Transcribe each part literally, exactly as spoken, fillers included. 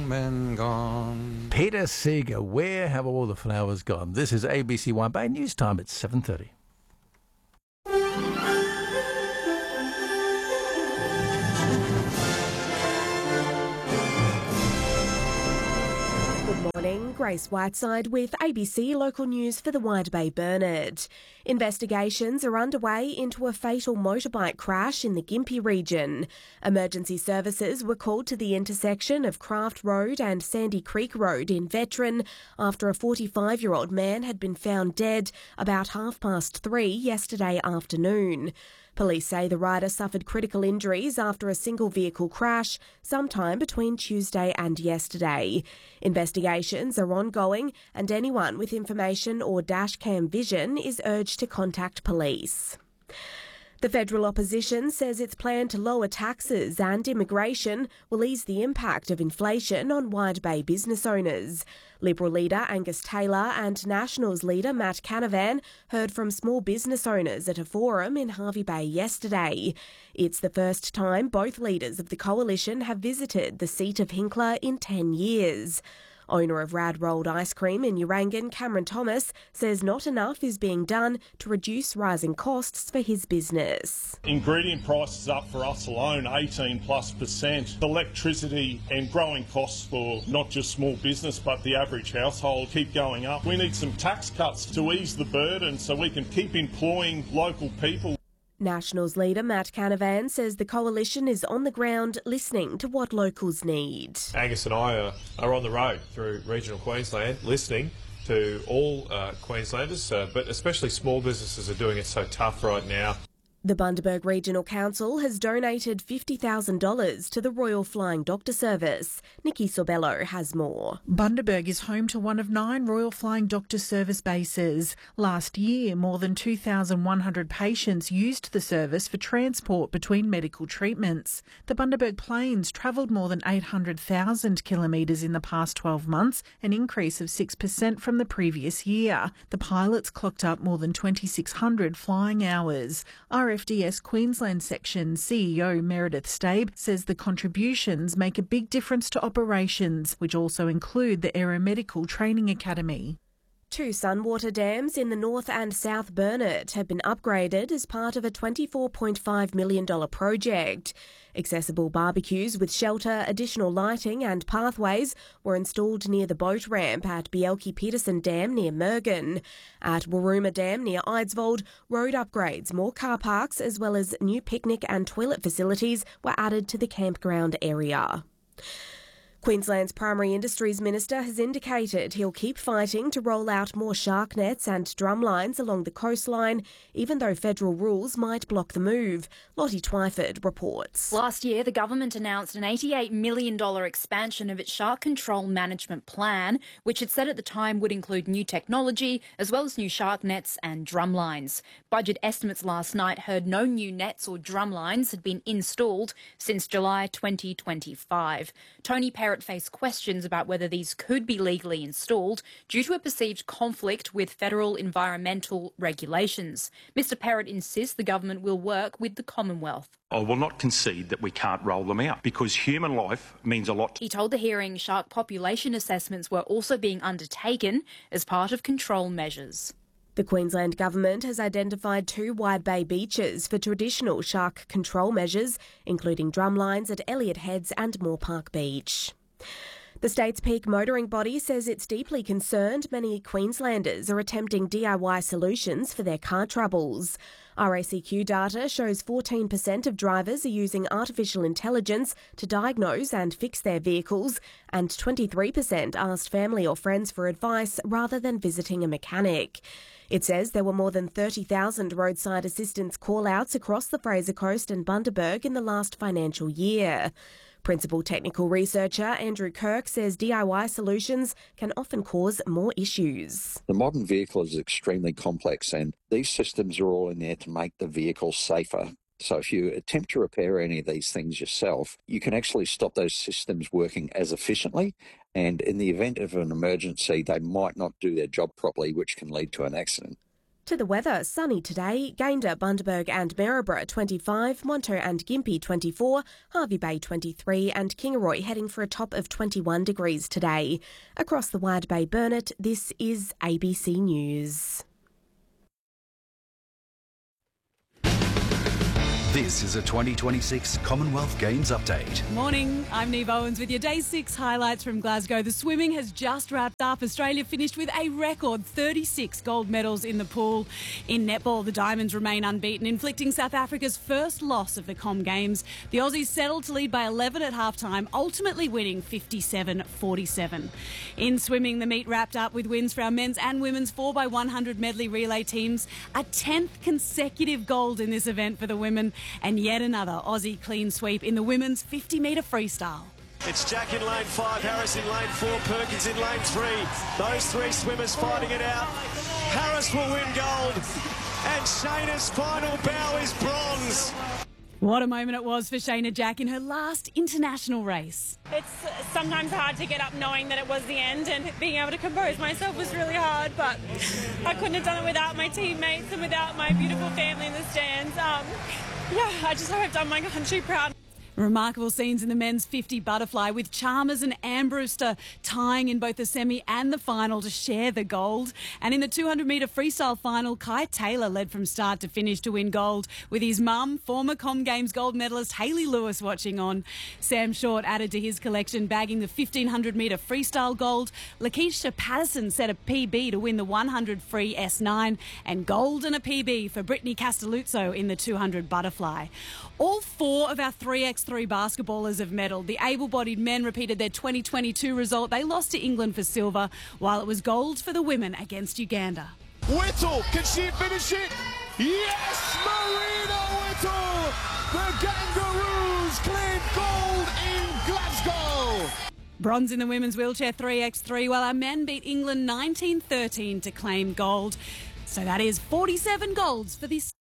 come and gone. Peter Seeger, where have all the flowers gone? This is A B C Wide Bay News Time at seven thirty. Morning, Grace Whiteside with A B C Local News for the Wide Bay Burnett. Investigations are underway into a fatal motorbike crash in the Gympie region. Emergency services were called to the intersection of Craft Road and Sandy Creek Road in Veteran after a forty-five-year-old man had been found dead about half past three yesterday afternoon. Police say the rider suffered critical injuries after a single vehicle crash sometime between Tuesday and yesterday. Investigations are ongoing and anyone with information or dashcam vision is urged to contact police. The federal opposition says its plan to lower taxes and immigration will ease the impact of inflation on Wide Bay business owners. Liberal leader Angus Taylor and Nationals leader Matt Canavan heard from small business owners at a forum in Hervey Bay yesterday. It's the first time both leaders of the coalition have visited the seat of Hinkler in ten years. Owner of Rad Rolled Ice Cream in Urangan, Cameron Thomas, says not enough is being done to reduce rising costs for his business. Ingredient prices up for us alone eighteen plus percent. Electricity and growing costs for not just small business but the average household keep going up. We need some tax cuts to ease the burden so we can keep employing local people. Nationals leader Matt Canavan says the coalition is on the ground listening to what locals need. Angus and I are, are on the road through regional Queensland listening to all uh, Queenslanders, uh, but especially small businesses are doing it so tough right now. The Bundaberg Regional Council has donated fifty thousand dollars to the Royal Flying Doctor Service. Nikki Sorbello has more. Bundaberg is home to one of nine Royal Flying Doctor Service bases. Last year, more than two thousand one hundred patients used the service for transport between medical treatments. The Bundaberg planes travelled more than eight hundred thousand kilometres in the past twelve months, an increase of six percent from the previous year. The pilots clocked up more than twenty-six hundred flying hours. R F D S Queensland Section C E O Meredith Stabe says the contributions make a big difference to operations, which also include the Aeromedical Training Academy. Two Sunwater dams in the North and South Burnett have been upgraded as part of a twenty-four point five million dollars project. Accessible barbecues with shelter, additional lighting and pathways were installed near the boat ramp at Bielke-Peterson Dam near Mergen. At Waruma Dam near Eidsvold, road upgrades, more car parks as well as new picnic and toilet facilities were added to the campground area. Queensland's Primary Industries Minister has indicated he'll keep fighting to roll out more shark nets and drumlines along the coastline, even though federal rules might block the move. Lottie Twyford reports. Last year, the government announced an eighty-eight million dollars expansion of its shark control management plan, which it said at the time would include new technology as well as new shark nets and drumlines. Budget estimates last night heard no new nets or drumlines had been installed since July twenty twenty-five. Tony Perry faced questions about whether these could be legally installed due to a perceived conflict with federal environmental regulations. Mister Perrott insists the government will work with the Commonwealth. I will not concede that we can't roll them out because human life means a lot. He told the hearing shark population assessments were also being undertaken as part of control measures. The Queensland Government has identified two Wide Bay beaches for traditional shark control measures, including drumlines at Elliott Heads and Moore Park Beach. The state's peak motoring body says it's deeply concerned many Queenslanders are attempting D I Y solutions for their car troubles. R A C Q data shows fourteen percent of drivers are using artificial intelligence to diagnose and fix their vehicles, and twenty-three percent asked family or friends for advice rather than visiting a mechanic. It says there were more than thirty thousand roadside assistance call-outs across the Fraser Coast and Bundaberg in the last financial year. Principal technical researcher Andrew Kirk says D I Y solutions can often cause more issues. The modern vehicle is extremely complex and these systems are all in there to make the vehicle safer. So if you attempt to repair any of these things yourself, you can actually stop those systems working as efficiently, and in the event of an emergency, they might not do their job properly, which can lead to an accident. To the weather, sunny today, Gayndah, Bundaberg and Maryborough twenty-five, Monto and Gympie twenty-four, Hervey Bay twenty-three and Kingaroy heading for a top of twenty-one degrees today. Across the Wide Bay Burnett, this is A B C News. This is a twenty twenty-six Commonwealth Games update. Morning, I'm Neve Owens with your Day six highlights from Glasgow. The swimming has just wrapped up. Australia finished with a record thirty-six gold medals in the pool. In netball, the Diamonds remain unbeaten, inflicting South Africa's first loss of the Com Games. The Aussies settled to lead by eleven at halftime, ultimately winning fifty-seven forty-seven. In swimming, the meet wrapped up with wins for our men's and women's four by one hundred medley relay teams. A tenth consecutive gold in this event for the women. And yet another Aussie clean sweep in the women's fifty metre freestyle. It's Jack in lane five, Harris in lane four, Perkins in lane three. Those three swimmers fighting it out. Harris will win gold, and Shayna's final bow is bronze. What a moment it was for Shayna Jack in her last international race. It's sometimes hard to get up knowing that it was the end, and being able to compose myself was really hard, but I couldn't have done it without my teammates and without my beautiful family in the stands. Um, yeah, I just hope I've done my country proud. Remarkable scenes in the men's fifty butterfly with Chalmers and Ambrewster tying in both the semi and the final to share the gold. And in the two hundred metre freestyle final, Kai Taylor led from start to finish to win gold with his mum, former Com Games gold medalist Hayley Lewis, watching on. Sam Short added to his collection, bagging the fifteen hundred metre freestyle gold. Lakeisha Patterson set a P B to win the one hundred free S nine, and gold and a P B for Brittany Castelluzzo in the two hundred butterfly. All four of our three by three basketballers have medalled. The able-bodied men repeated their twenty twenty-two result. They lost to England for silver, while it was gold for the women against Uganda. Whittle, can she finish it? Yes, Marina Whittle! The Kangaroos claim gold in Glasgow! Bronze in the women's wheelchair three by three, while our men beat England nineteen thirteen to claim gold. So that is forty-seven golds for this.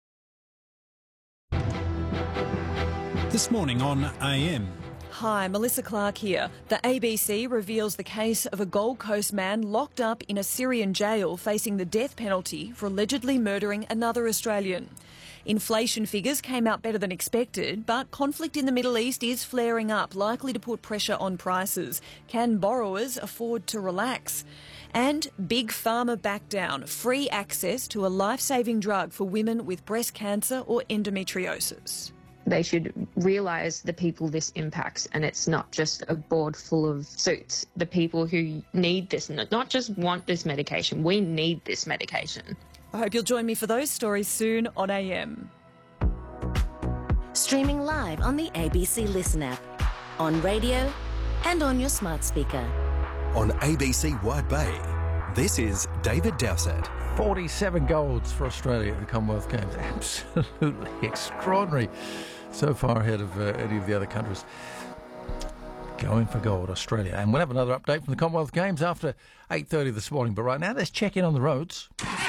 This morning on A M. Hi, Melissa Clark here. The A B C reveals the case of a Gold Coast man locked up in a Syrian jail facing the death penalty for allegedly murdering another Australian. Inflation figures came out better than expected, but conflict in the Middle East is flaring up, likely to put pressure on prices. Can borrowers afford to relax? And Big Pharma back down, free access to a life-saving drug for women with breast cancer or endometriosis. They should realise the people this impacts, and it's not just a board full of suits. The people who need this, not just want this medication, we need this medication. I hope you'll join me for those stories soon on A M. Streaming live on the A B C Listen app, on radio and on your smart speaker. On A B C Wide Bay, this is David Dowsett. forty-seven golds for Australia at the Commonwealth Games. Absolutely extraordinary. So far ahead of uh, any of the other countries. Going for gold, Australia. And we'll have another update from the Commonwealth Games after eight thirty this morning. But right now, let's check in on the roads.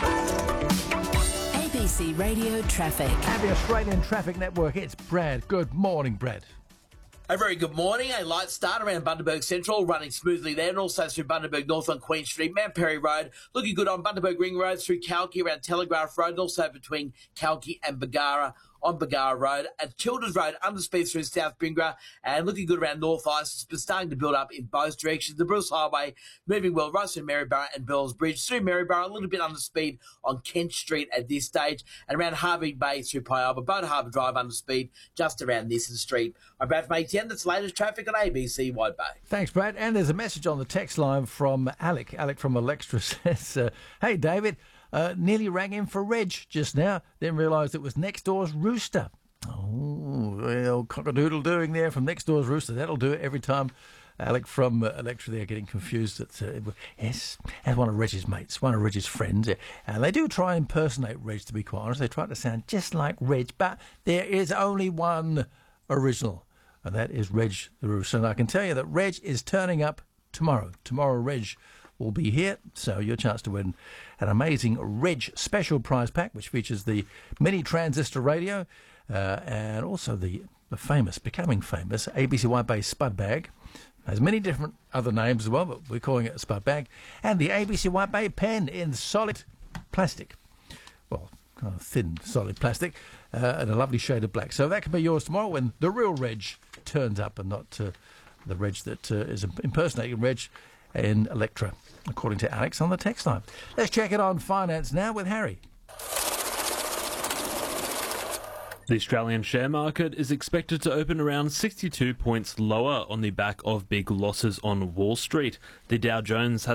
A B C Radio Traffic. And the Australian Traffic Network, it's Brad. Good morning, Brad. A very good morning. A light start around Bundaberg Central, running smoothly there, and also through Bundaberg North on Queen Street, Mount Perry Road. Looking good on Bundaberg Ring Road, through Kalki, around Telegraph Road, and also between Kalki and Bagara on Bagara Road. At Childers Road, underspeed through South Bringra, and looking good around North Ice. It's been starting to build up in both directions. The Bruce Highway moving well right through Maryborough and Bells Bridge. Through Maryborough, a little bit underspeed on Kent Street at this stage, and around Harvey Bay through Pialba. Boat Harbour Drive underspeed just around Nissen Street. I'm Brad from A T N. That's the latest traffic on A B C Wide Bay. Thanks, Brad. And there's a message on the text line from Alec. Alec from Alextra says, uh, hey, David, uh, nearly rang in for Reg just now, then realised it was next door's rooster. Oh, well, cock-a-doodle doing there from next door's rooster. That'll do it every time. Alec from uh, Electra there getting confused. That, uh, yes, as one of Reg's mates, one of Reg's friends. Yeah. And they do try and impersonate Reg, to be quite honest. They try to sound just like Reg, but there is only one original, and that is Reg the Rooster. And I can tell you that Reg is turning up tomorrow. Tomorrow Reg will be here, so your chance to win an amazing Reg special prize pack, which features the mini transistor radio, Uh, and also the, the famous, becoming famous, A B C Wide Bay Spud Bag. Has many different other names as well, but we're calling it a Spud Bag. And the A B C Wide Bay pen in solid plastic. well, kind of thin, solid plastic, uh, and a lovely shade of black. So that can be yours tomorrow when the real Reg turns up and not uh, the Reg that uh, is impersonating Reg in Electra, according to Alex on the text line. Let's check it on finance now with Harry. The Australian share market is expected to open around sixty-two points lower on the back of big losses on Wall Street. The Dow Jones has